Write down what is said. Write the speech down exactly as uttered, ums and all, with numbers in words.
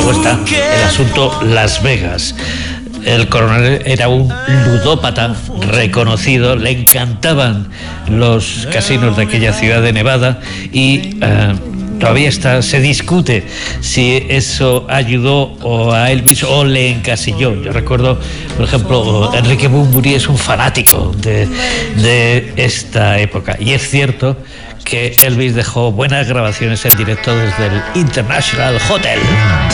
luego está el asunto Las Vegas. El coronel era un ludópata reconocido, le encantaban los casinos de aquella ciudad de Nevada y eh, todavía está, se discute si eso ayudó o a Elvis o le encasilló. Yo recuerdo, por ejemplo, Enrique Bunbury es un fanático de, de esta época y es cierto que Elvis dejó buenas grabaciones en directo desde el International Hotel.